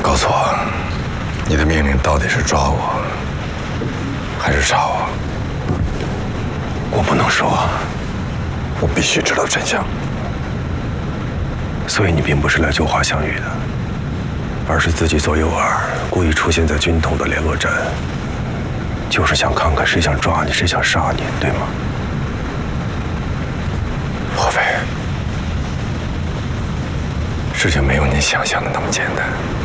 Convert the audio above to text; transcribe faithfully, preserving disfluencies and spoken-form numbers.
告诉我，你的命令到底是抓我，还是查我？ 我不能说， 我必须知道真相。 所以你并不是来救华香玉的，而是自己左右耳，故意出现在军统的联络站，就是想看看谁想抓你，谁想杀你，对吗？ 合肥，事情没有你想象的那么简单。